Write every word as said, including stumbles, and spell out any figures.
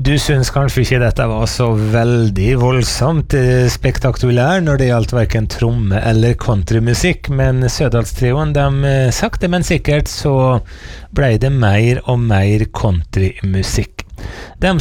Du syns kanskje ikke dette var så veldig voldsomt eh, spektakulær når det gjaldt hverken tromme eller countrymusikk, men Sødalstrioen, de eh, sakte, men sikkert så ble det mer og mer countrymusikk. De